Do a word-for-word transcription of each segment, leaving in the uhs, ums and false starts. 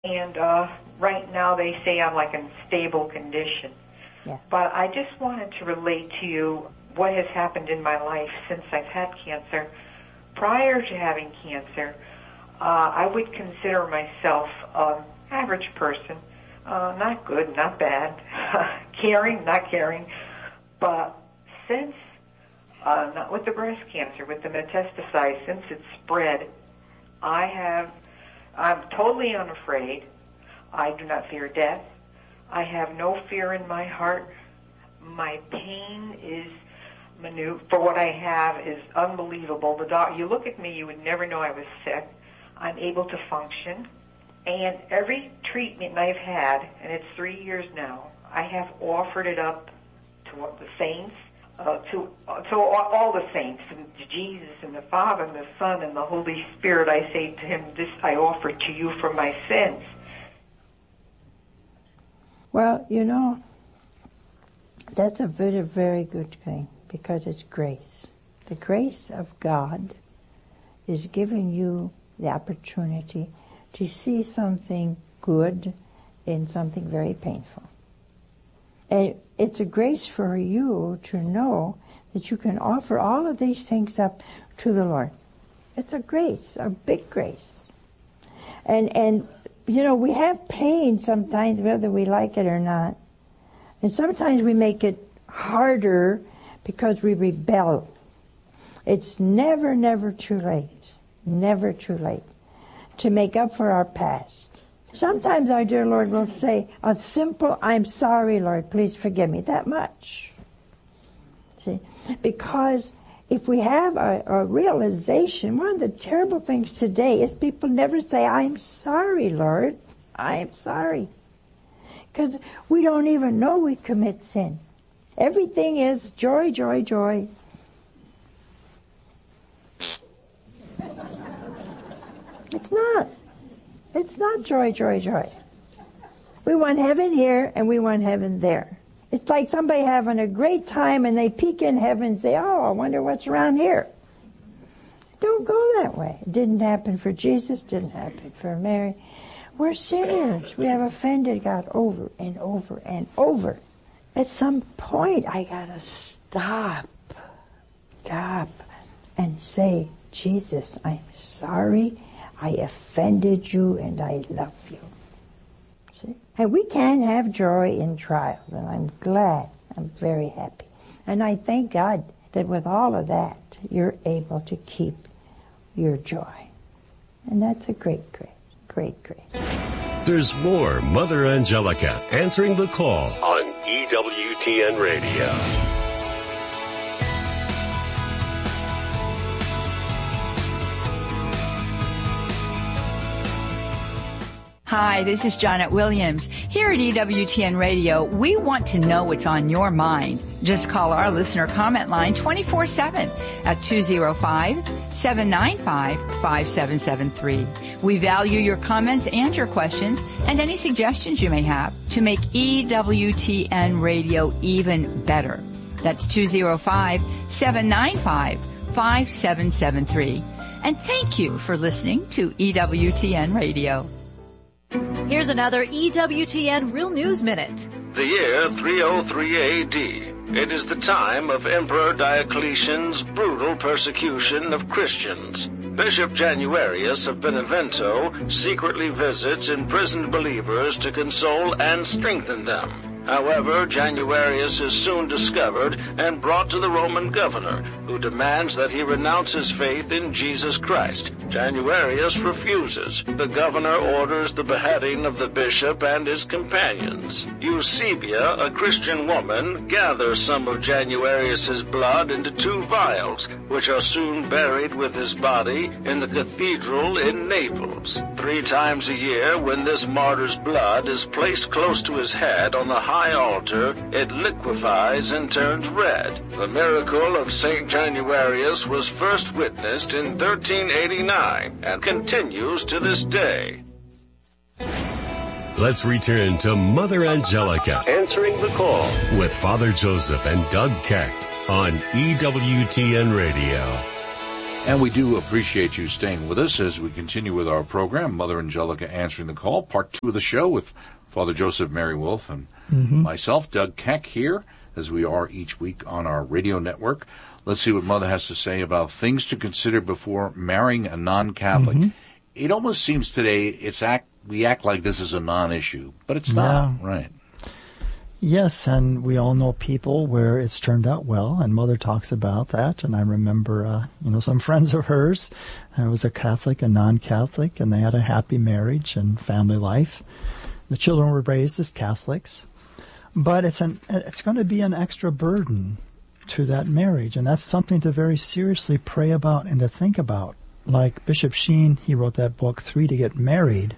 And uh, right now they say I'm like in stable condition. Yeah. But I just wanted to relate to you what has happened in my life since I've had cancer. Prior to having cancer, uh, I would consider myself an average person. Uh, not good, not bad, caring, not caring. But since, uh, not with the breast cancer, with the metastasized, since it's spread, I have, I'm totally unafraid. I do not fear death. I have no fear in my heart. My pain is minute. For what I have is unbelievable. The doc, you look at me, you would never know I was sick. I'm able to function. And every treatment I've had, and it's three years now, I have offered it up to the saints, uh, to uh, to all, all the saints, and to Jesus and the Father and the Son and the Holy Spirit. I say to him, this I offer to you for my sins. Well, you know, that's a very, very good thing, because it's grace. The grace of God is giving you the opportunity to see something good in something very painful. And it's a grace for you to know that you can offer all of these things up to the Lord. It's a grace, a big grace. And, and, you know, we have pain sometimes, whether we like it or not. And sometimes we make it harder because we rebel. It's never, never too late. Never too late to make up for our past. Sometimes our dear Lord will say a simple, I'm sorry, Lord, please forgive me. That much. See? Because if we have a, a realization, one of the terrible things today is people never say, I'm sorry, Lord. I'm sorry. Because we don't even know we commit sin. Everything is joy, joy, joy. It's not. It's not joy, joy, joy. We want heaven here and we want heaven there. It's like somebody having a great time and they peek in heaven and say, oh, I wonder what's around here. Don't go that way. It didn't happen for Jesus, didn't happen for Mary. We're sinners. We have offended God over and over and over. At some point, I gotta stop, stop and say, Jesus, I'm sorry. I offended you and I love you. See? And we can have joy in trials, and I'm glad. I'm very happy. And I thank God that with all of that, you're able to keep your joy. And that's a great grace, great grace. There's more Mother Angelica answering the call on E W T N Radio. Hi, this is Janet Williams. Here at E W T N Radio, we want to know what's on your mind. Just call our listener comment line twenty-four seven at two oh five, seven nine five, five seven seven three. We value your comments and your questions and any suggestions you may have to make E W T N Radio even better. That's two oh five, seven nine five, five seven seven three. And thank you for listening to E W T N Radio. Here's another E W T N Real News Minute. The year three oh three A D. It is the time of Emperor Diocletian's brutal persecution of Christians. Bishop Januarius of Benevento secretly visits imprisoned believers to console and strengthen them. However, Januarius is soon discovered and brought to the Roman governor, who demands that he renounce his faith in Jesus Christ. Januarius refuses. The governor orders the beheading of the bishop and his companions. Eusebia, a Christian woman, gathers some of Januarius's blood into two vials, which are soon buried with his body in the cathedral in Naples. Three times a year, when this martyr's blood is placed close to his head on the high altar, it liquefies and turns red. The miracle of Saint Januarius was first witnessed in thirteen eighty-nine and continues to this day. Let's return to Mother Angelica answering the call with Father Joseph and Doug Kecht on E W T N Radio. And we do appreciate you staying with us as we continue with our program, Mother Angelica Answering the Call, part two of the show with Father Joseph Mary Wolf and mm-hmm. myself, Doug Keck, here, as we are each week on our radio network. Let's see what Mother has to say about things to consider before marrying a non-Catholic. Mm-hmm. It almost seems today it's act we act like this is a non-issue, but it's not, yeah. right? Yes, and we all know people where it's turned out well, and Mother talks about that. And I remember, uh, you know, some friends of hers. I was a Catholic and non-Catholic, and they had a happy marriage and family life. The children were raised as Catholics, but it's an it's going to be an extra burden to that marriage, and that's something to very seriously pray about and to think about. Like Bishop Sheen, he wrote that book, Three to Get Married.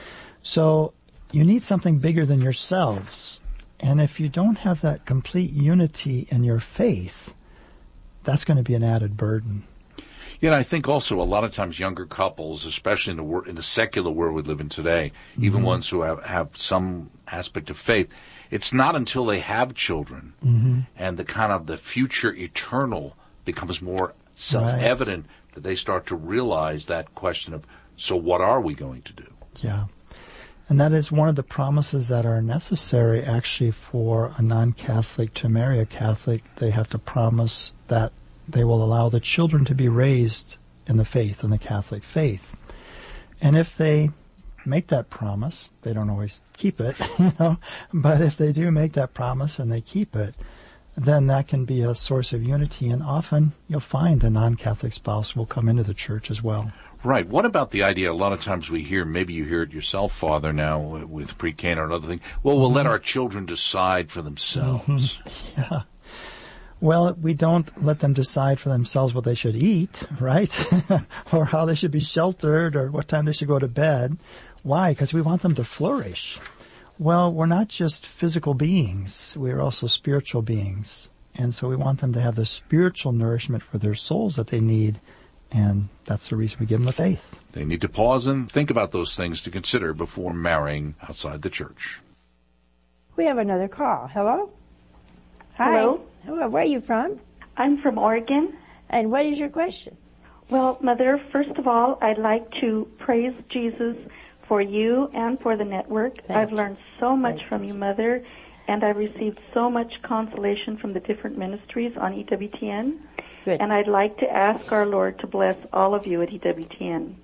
So you need something bigger than yourselves. And if you don't have that complete unity in your faith, that's going to be an added burden. Yeah, and I think also a lot of times younger couples, especially in the wor- in the secular world we live in today, mm-hmm. even ones who have, have some aspect of faith, it's not until they have children mm-hmm. and the kind of the future eternal becomes more self-evident right. that they start to realize that question of, so what are we going to do? Yeah. And that is one of the promises that are necessary actually for a non-Catholic to marry a Catholic. They have to promise that they will allow the children to be raised in the faith, in the Catholic faith. And if they make that promise, they don't always keep it, you know, but if they do make that promise and they keep it, then that can be a source of unity. And often you'll find the non-Catholic spouse will come into the church as well. Right. What about the idea, a lot of times we hear, maybe you hear it yourself, Father, now with pre-Cana and other things, well, we'll mm-hmm. let our children decide for themselves. Mm-hmm. Yeah. Well, we don't let them decide for themselves what they should eat, right? Or how they should be sheltered or what time they should go to bed. Why? Because we want them to flourish. Well, we're not just physical beings. We're also spiritual beings. And so we want them to have the spiritual nourishment for their souls that they need. And that's the reason we give them the faith. They need to pause and think about those things to consider before marrying outside the church. We have another call. Hello? Hi. Hello. Hello. Where are you from? I'm from Oregon. And what is your question? Well, Mother, first of all, I'd like to praise Jesus for you and for the network. Thank I've you. learned so much Thank from you, Mother, and I've received so much consolation from the different ministries on E W T N. Good. And I'd like to ask our Lord to bless all of you at E W T N.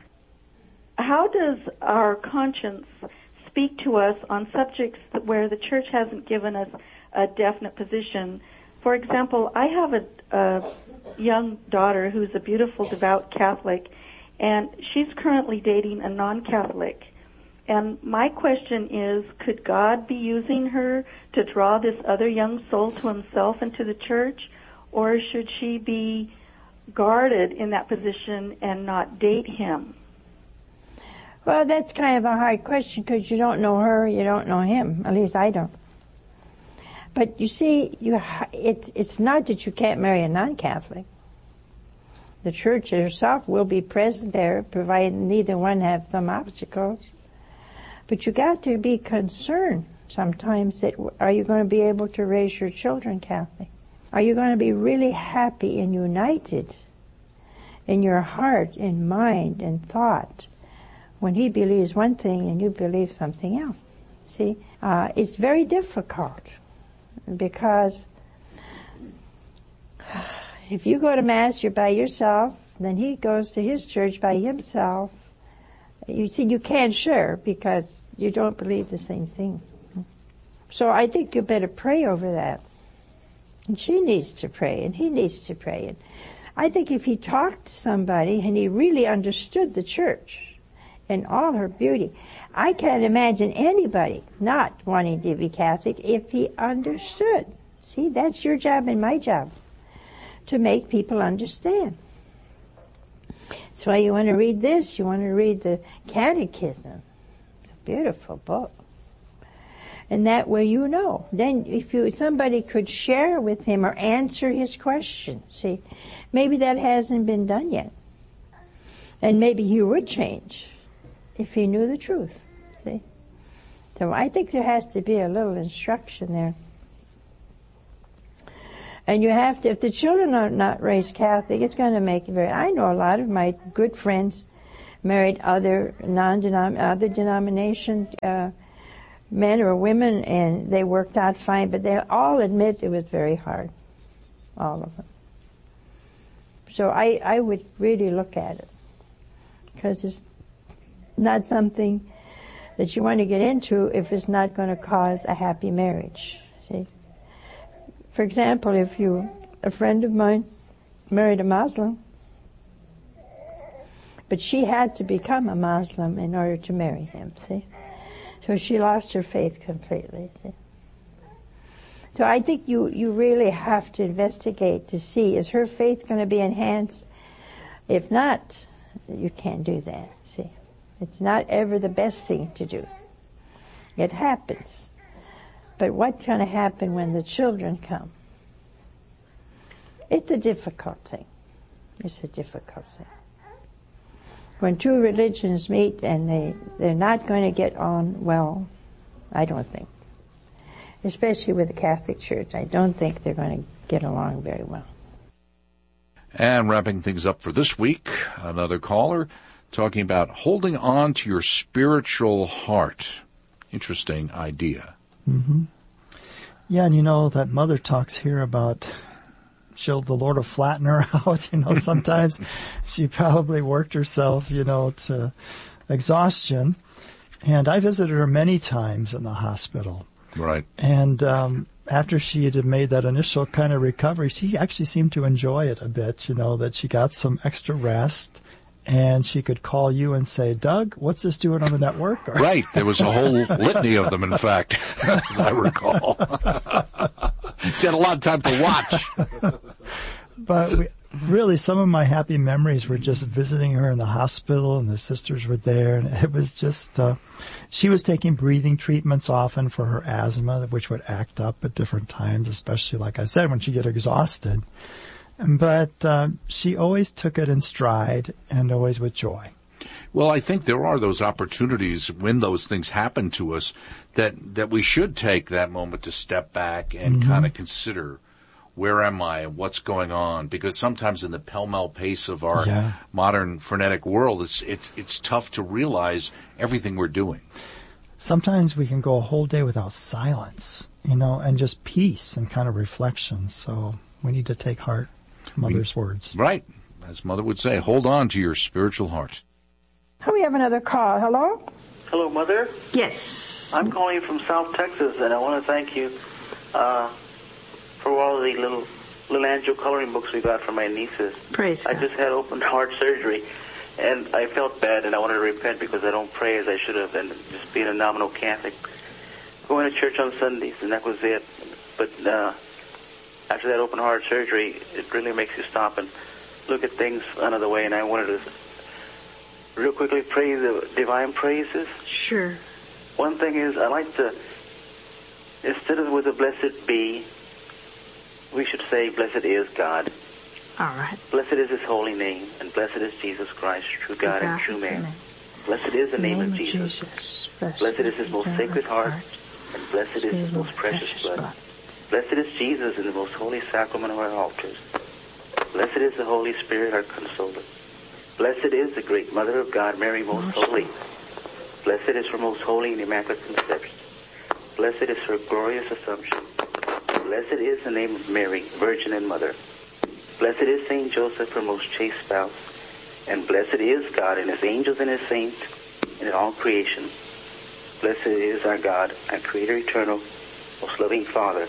How does our conscience speak to us on subjects that where the church hasn't given us a definite position? For example, I have a, a young daughter who's a beautiful, devout Catholic, and she's currently dating a non-Catholic. And my question is, could God be using her to draw this other young soul to himself and to the church? Or should she be guarded in that position and not date him? Well, that's kind of a hard question because you don't know her, you don't know him. At least I don't. But you see, you it's it's not that you can't marry a non-Catholic. The church herself will be present there, provided neither one have some obstacles. But you got to be concerned sometimes that are you going to be able to raise your children Catholic? Are you going to be really happy and united in your heart and mind and thought when he believes one thing and you believe something else? See, uh, it's very difficult because if you go to Mass, you're by yourself, then he goes to his church by himself. You see, you can't share because you don't believe the same thing. So I think you better pray over that. And she needs to pray, and he needs to pray. And I think if he talked to somebody and he really understood the church in all her beauty, I can't imagine anybody not wanting to be Catholic if he understood. See, that's your job and my job, to make people understand. That's why you want to read this. You want to read the Catechism. It's a beautiful book. And that way you know. Then if you somebody could share with him or answer his question, see, maybe that hasn't been done yet. And maybe he would change if he knew the truth, see. So I think there has to be a little instruction there. And you have to, if the children are not raised Catholic, it's going to make it very, I know a lot of my good friends married other non-denom, other denomination uh, men or women, and they worked out fine, but they all admit it was very hard. All of them. So I, I would really look at it, because it's not something that you want to get into if it's not going to cause a happy marriage. See? For example, if you, a friend of mine married a Muslim, but she had to become a Muslim in order to marry him, see? So she lost her faith completely, see? So I think you, you really have to investigate to see, is her faith going to be enhanced? If not, you can't do that, see? It's not ever the best thing to do. It happens. But what's going to happen when the children come? It's a difficult thing. It's a difficult thing. When two religions meet and they, they're not going to get on well, I don't think. Especially with the Catholic Church, I don't think they're going to get along very well. And wrapping things up for this week, another caller talking about holding on to your spiritual heart. Interesting idea. Mm-hmm. Yeah, and you know, that mother talks here about she'll, the Lord will flatten her out. You know, sometimes she probably worked herself, you know, to exhaustion. And I visited her many times in the hospital. Right. And um, after she had made that initial kind of recovery, she actually seemed to enjoy it a bit, you know, that she got some extra rest. And she could call you and say, Doug, what's this doing on the network? Or, right. There was a whole litany of them, in fact, as I recall. She had a lot of time to watch. But we, really, some of my happy memories were just visiting her in the hospital, and the sisters were there. And it was just, uh, she was taking breathing treatments often for her asthma, which would act up at different times, especially, like I said, when she get exhausted. But uh, she always took it in stride and always with joy. Well, I think there are those opportunities when those things happen to us that, that we should take that moment to step back and mm-hmm. kind of consider, where am I and what's going on? Because sometimes in the pell-mell pace of our yeah. modern frenetic world, it's, it's, it's tough to realize everything we're doing. Sometimes we can go a whole day without silence, you know, and just peace and kind of reflection. So we need to take heart. Mother's we, words. Right. As Mother would say, hold on to your spiritual heart. Oh, we have another call. Hello? Hello, Mother? Yes. I'm calling you from South Texas, and I want to thank you uh, for all of the little little angel coloring books we got from my nieces. Praise I God. just had open heart surgery, and I felt bad, and I wanted to repent because I don't pray as I should have, and just being a nominal Catholic. Going to church on Sundays, and that was it. But uh after that open heart surgery, it really makes you stop and look at things another way. And I wanted to real quickly pray the divine praises. Sure. One thing is, I like to, instead of with a blessed be, we should say blessed is God. All right. Blessed is his holy name, and blessed is Jesus Christ, true God, God and true man. Amen. Blessed is the, the name, name of Jesus. Jesus. Blessed, blessed is his most sacred heart, heart, and blessed is his most precious, precious blood. blood. Blessed is Jesus in the most holy sacrament of our altars. Blessed is the Holy Spirit, our consoler. Blessed is the great Mother of God, Mary, most holy. Blessed is her most holy and immaculate conception. Blessed is her glorious assumption. Blessed is the name of Mary, Virgin and Mother. Blessed is Saint Joseph, her most chaste spouse. And blessed is God and his angels and his saints and in all creation. Blessed is our God, our Creator eternal, most loving Father.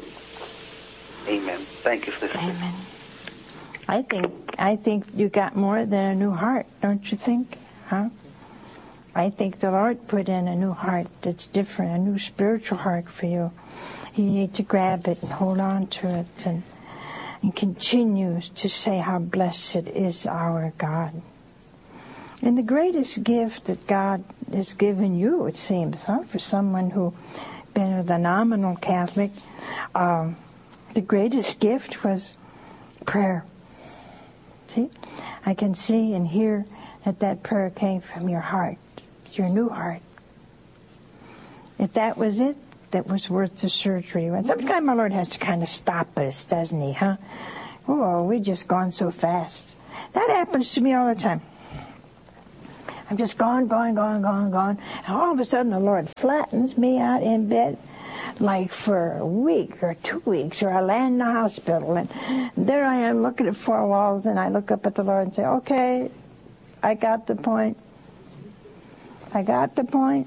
Amen. Thank you for this. Amen. I think I think you got more than a new heart, don't you think? Huh? I think the Lord put in a new heart that's different, a new spiritual heart for you. You need to grab it and hold on to it and and continue to say how blessed is our God. And the greatest gift that God has given you, it seems, huh, for someone who been a nominal Catholic, um, the greatest gift was prayer. See? I can see and hear that that prayer came from your heart, your new heart. If that was it, that was worth the surgery. And sometimes our Lord has to kind of stop us, doesn't he, huh? Oh, we've just gone so fast. That happens to me all the time. I'm just gone, gone, gone, gone, gone. And all of a sudden the Lord flattens me out in bed like for a week or two weeks, or I land in the hospital. And there I am looking at four walls, and I look up at the Lord and say, okay, I got the point. I got the point.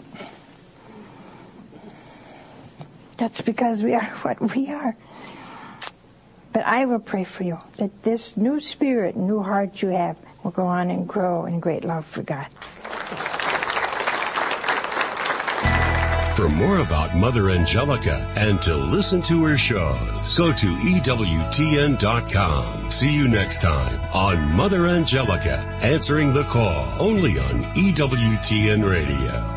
That's because we are what we are. But I will pray for you that this new spirit, new heart you have will go on and grow in great love for God. For more about Mother Angelica and to listen to her shows, go to E W T N dot com. See you next time on Mother Angelica, Answering the Call, only on E W T N Radio.